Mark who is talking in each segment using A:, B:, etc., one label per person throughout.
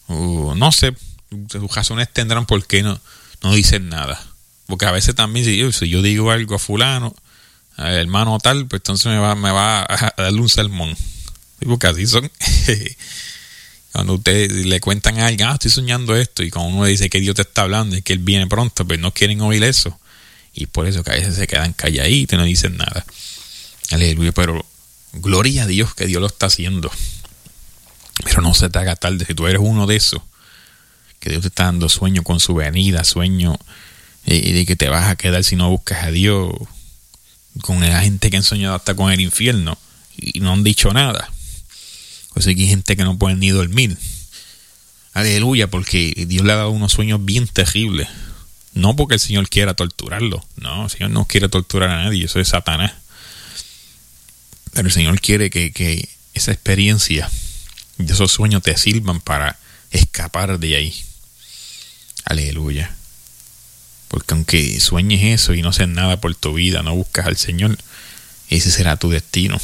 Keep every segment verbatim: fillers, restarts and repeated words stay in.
A: uh, no sé, sus razones tendrán por qué no, no dicen nada. Porque a veces también si yo, si yo digo algo a fulano, a hermano tal, pues entonces me va, me va a darle un sermón. Porque así son. Cuando ustedes le cuentan a alguien, ah, estoy soñando esto, y cuando uno dice que Dios te está hablando y que Él viene pronto, pues no quieren oír eso. Y por eso que a veces se quedan calladitos y no dicen nada. Aleluya, pero gloria a Dios que Dios lo está haciendo. Pero no se te haga tarde. Si tú eres uno de esos, que Dios te está dando sueño con su venida, sueño eh, de que te vas a quedar si no buscas a Dios, con la gente que han soñado hasta con el infierno y no han dicho nada. O sea que hay gente que no puede ni dormir. Aleluya, porque Dios le ha dado unos sueños bien terribles. No porque el Señor quiera torturarlo. No, el Señor no quiere torturar a nadie. Eso es Satanás. Pero el Señor quiere que, que esa experiencia de esos sueños te sirvan para escapar de ahí. Aleluya. Porque aunque sueñes eso y no haces nada por tu vida, no buscas al Señor, ese será tu destino.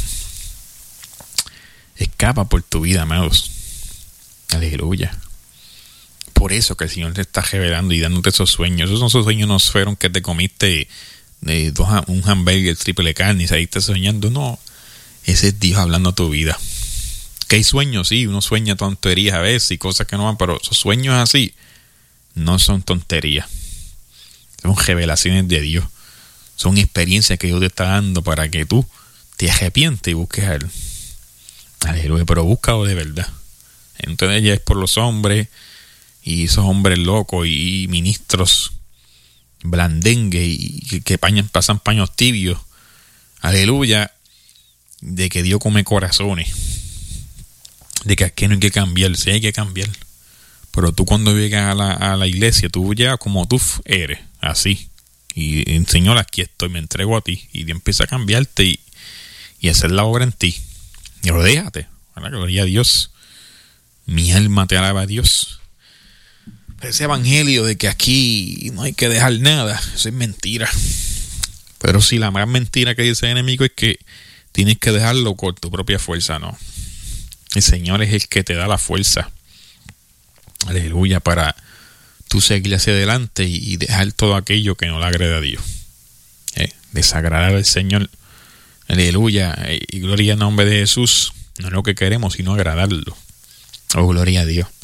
A: Escapa por tu vida, amados. Aleluya. Por eso que el Señor te está revelando y dándote esos sueños. Esos, esos sueños no fueron que te comiste eh, dos, un hamburger triple carne y saliste soñando. No, ese es Dios hablando a tu vida. Que hay sueños, sí, uno sueña tonterías a veces y cosas que no van, pero esos sueños así no son tonterías. Son revelaciones de Dios. Son experiencias que Dios te está dando para que tú te arrepientes y busques a Él. Aleluya, pero búscalo de verdad. Entonces ya es por los hombres y esos hombres locos y ministros blandengues y que, que pañan, pasan paños tibios. Aleluya, de que Dios come corazones. De que aquí no hay que cambiar, sí hay que cambiar. Pero tú cuando llegas a la, a la iglesia, tú llegas como tú eres, así. Y Señor, aquí estoy, me entrego a ti. Y Dios empieza a cambiarte y, y hacer la obra en ti. Y lo déjate, ¿verdad? Gloria a Dios. Mi alma te alaba a Dios. Ese evangelio de que aquí no hay que dejar nada, eso es mentira. Pero si la más mentira que dice el enemigo es que tienes que dejarlo con tu propia fuerza, no. El Señor es el que te da la fuerza. Aleluya, para tú seguir hacia adelante y dejar todo aquello que no le agrada a Dios. Eh, desagradar al Señor. Aleluya, y gloria en nombre de Jesús. No es lo que queremos, sino agradarlo. Oh, gloria a Dios.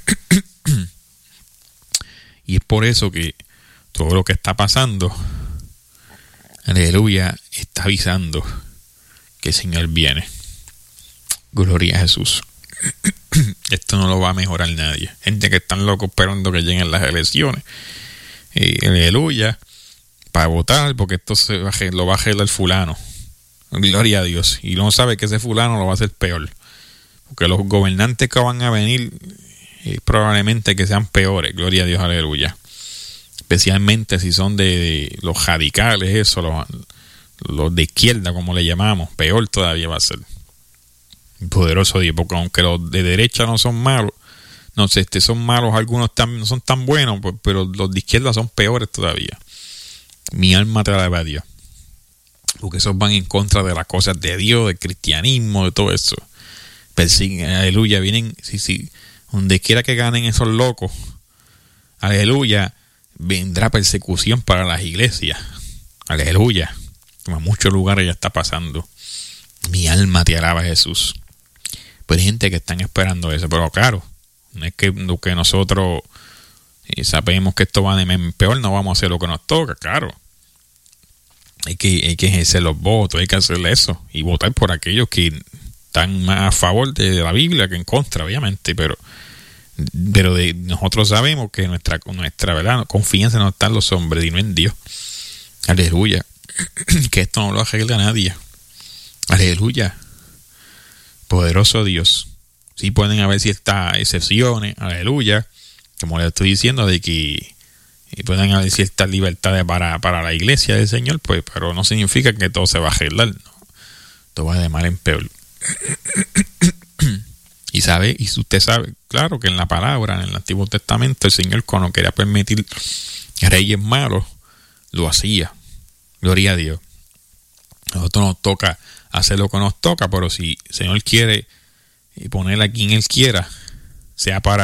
A: Y es por eso que todo lo que está pasando, aleluya, está avisando que el Señor viene. Gloria a Jesús. Esto no lo va a mejorar nadie. Gente que están locos esperando que lleguen las elecciones. Y, aleluya, para votar, porque esto se va a, lo va a arreglar fulano. Gloria a Dios. Y no sabe que ese fulano lo va a hacer peor. Porque los gobernantes que van a venir eh, probablemente que sean peores. Gloria a Dios, aleluya. Especialmente si son de, de los radicales, eso, los, los de izquierda, como le llamamos. Peor todavía va a ser. Poderoso Dios, porque aunque los de derecha no son malos, no sé, este son malos, algunos tam, no son tan buenos, pues, pero los de izquierda son peores todavía. Mi alma te alaba a Dios. Porque esos van en contra de las cosas de Dios, del cristianismo, de todo eso. Persiguen, aleluya, vienen, sí, sí, donde quiera que ganen esos locos, aleluya, vendrá persecución para las iglesias, aleluya, como en muchos lugares ya está pasando. Mi alma te alaba, Jesús. Pero hay gente que están esperando eso, pero claro, no es que, que nosotros eh, sabemos que esto va de peor, no vamos a hacer lo que nos toca, claro. Hay que, hay que ejercer los votos, hay que hacer eso y votar por aquellos que están más a favor de la Biblia que en contra, obviamente, pero pero de, nosotros sabemos que nuestra, nuestra verdad, confianza no está en los hombres y no en Dios. Aleluya. Que esto no lo arregla nadie. Aleluya. Poderoso Dios. Sí pueden haber ciertas excepciones, aleluya, como le estoy diciendo, de que pueden haber ciertas libertades para, para la iglesia del Señor, pues, pero no significa que todo se va a arreglar, ¿no? Todo va de mal en peor. Y sabe, y usted sabe, claro que en la palabra, en el Antiguo Testamento, el Señor cuando quería permitir reyes malos, lo hacía. Gloria a Dios. A nosotros nos toca hacer lo que nos toca, pero si el Señor quiere poner a quien Él quiera, sea para